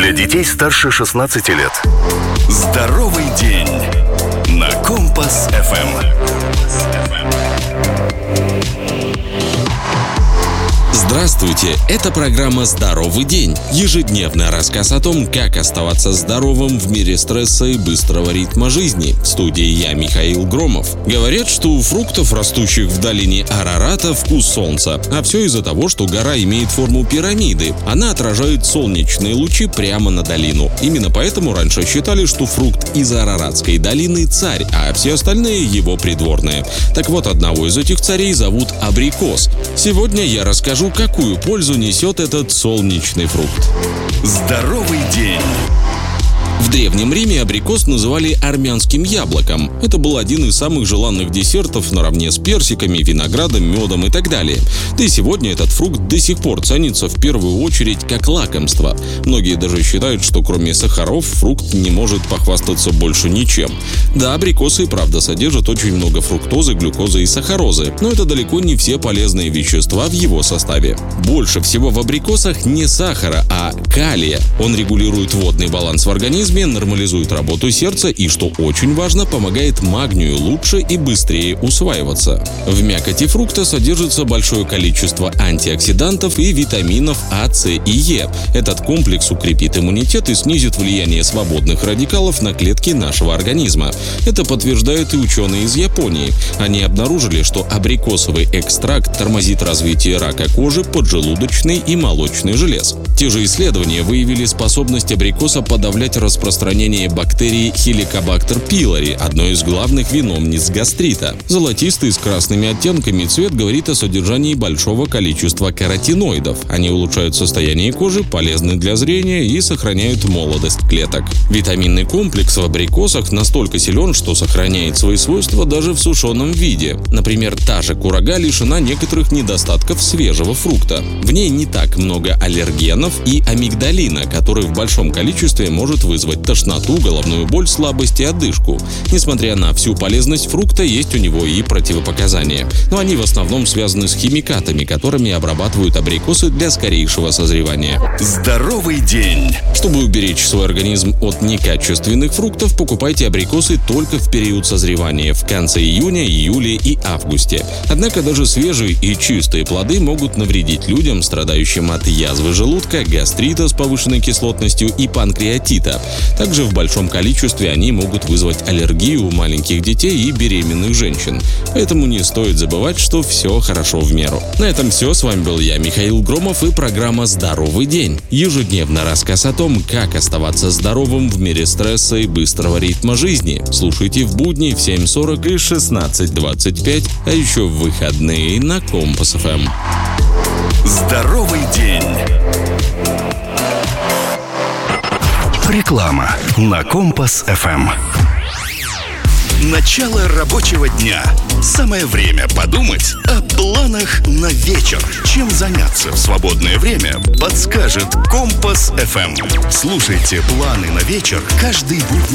Для детей старше 16 лет. Здоровый день на Компас FM. Здравствуйте, это программа «Здоровый день». Ежедневный рассказ о том, как оставаться здоровым в мире стресса и быстрого ритма жизни. В студии я, Михаил Громов. Говорят, что у фруктов, растущих в долине Арарата, вкус солнца. А все из-за того, что гора имеет форму пирамиды. Она отражает солнечные лучи прямо на долину. Именно поэтому раньше считали, что фрукт из Араратской долины – царь, а все остальные – его придворные. Так вот, одного из этих царей зовут абрикос. Сегодня я расскажу, какую пользу несет этот солнечный фрукт. Здоровый день. В Древнем Риме абрикос называли армянским яблоком. Это был один из самых желанных десертов наравне с персиками, виноградом, медом и так далее. Да и сегодня этот фрукт до сих пор ценится в первую очередь как лакомство. Многие даже считают, что кроме сахаров фрукт не может похвастаться больше ничем. Да, абрикосы и правда содержат очень много фруктозы, глюкозы и сахарозы, но это далеко не все полезные вещества в его составе. Больше всего в абрикосах не сахара, а калия. Он регулирует водный баланс в организме, нормализует работу сердца и, что очень важно, помогает магнию лучше и быстрее усваиваться. В мякоти фрукта содержится большое количество антиоксидантов и витаминов А, С и Е. Этот комплекс укрепит иммунитет и снизит влияние свободных радикалов на клетки нашего организма. Это подтверждают и ученые из Японии. Они обнаружили, что абрикосовый экстракт тормозит развитие рака кожи, поджелудочной и молочной желез. Те же исследования выявили способность абрикоса подавлять распространение бактерии Helicobacter pylori, одной из главных виновниц гастрита. Золотистый с красными оттенками цвет говорит о содержании большого количества каротиноидов. Они улучшают состояние кожи, полезны для зрения и сохраняют молодость клеток. Витаминный комплекс в абрикосах настолько силен, что сохраняет свои свойства даже в сушеном виде. Например, та же курага лишена некоторых недостатков свежего фрукта. В ней не так много аллергенов и амигдалина, который в большом количестве может вызвать тошноту, головную боль, слабость и одышку. Несмотря на всю полезность фрукта, есть у него и противопоказания. Но они в основном связаны с химикатами, которыми обрабатывают абрикосы для скорейшего созревания. Здоровый день. Чтобы уберечь свой организм от некачественных фруктов, покупайте абрикосы только в период созревания, в конце июня, июле и августе. Однако даже свежие и чистые плоды могут навредить людям, страдающим от язвы желудка, гастрита с повышенной кислотностью и панкреатита. Также в большом количестве они могут вызвать аллергию у маленьких детей и беременных женщин. Поэтому не стоит забывать, что все хорошо в меру. На этом все. С вами был я, Михаил Громов, и программа «Здоровый день». Ежедневно рассказ о том, как оставаться здоровым в мире стресса и быстрого ритма жизни. Слушайте в будни в 7:40 и 16:25, а еще в выходные на Компас FM. Здоровый день. Реклама на Компас FM. Начало рабочего дня. Самое время подумать о планах на вечер. Чем заняться в свободное время, подскажет Компас FM. Слушайте планы на вечер каждый будний